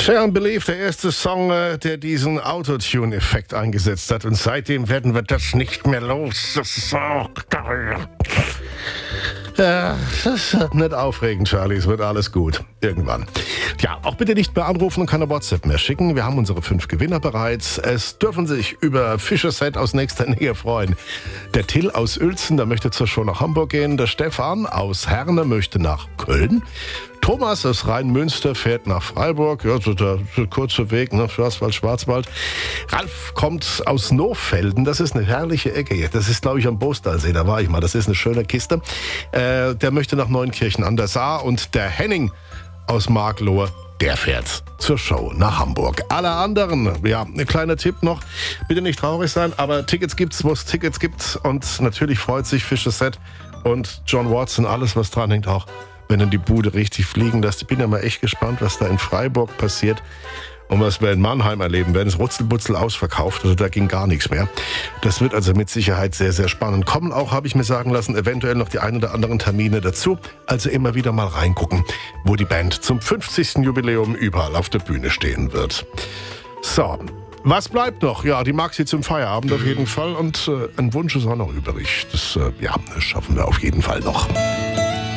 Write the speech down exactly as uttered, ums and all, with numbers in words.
Share and Believe, der erste Song, äh, der diesen Autotune-Effekt eingesetzt hat. Und seitdem werden wir das nicht mehr los. Das ist auch geil. Ja, das ist nicht aufregend, Charlie. Es wird alles gut. Irgendwann. Ja, auch bitte nicht mehr anrufen und keine WhatsApp mehr schicken. Wir haben unsere fünf Gewinner bereits. Es dürfen sich über Fischerset aus nächster Nähe freuen. Der Till aus Uelzen, der möchte zur Show nach Hamburg gehen. Der Stefan aus Herne möchte nach Köln. Thomas aus Rhein-Münster fährt nach Freiburg. Ja, so der, der kurze Weg, ne? Schwarzwald, Schwarzwald. Ralf kommt aus Nohfelden. Das ist eine herrliche Ecke hier. Das ist, glaube ich, am Bostalsee. Da war ich mal. Das ist eine schöne Kiste. Äh, der möchte nach Neunkirchen an der Saar. Und der Henning aus Marklohe, der fährt zur Show nach Hamburg. Alle anderen, ja, ein kleiner Tipp noch. Bitte nicht traurig sein, aber Tickets gibt's, wo es Tickets gibt. Und natürlich freut sich Fischerset und John Watson, alles, was dran hängt, auch wenn dann die Bude richtig fliegen lässt. Ich bin ja mal echt gespannt, was da in Freiburg passiert und was wir in Mannheim erleben werden. Es Rutzelbutzel ausverkauft, also da ging gar nichts mehr. Das wird also mit Sicherheit sehr, sehr spannend. Kommen auch, habe ich mir sagen lassen, eventuell noch die ein oder anderen Termine dazu. Also immer wieder mal reingucken, wo die Band zum fünfzigsten Jubiläum überall auf der Bühne stehen wird. So, was bleibt noch? Ja, die Maxi zum Feierabend auf jeden Fall und äh, ein Wunsch ist auch noch übrig. Das, äh, ja, das schaffen wir auf jeden Fall noch.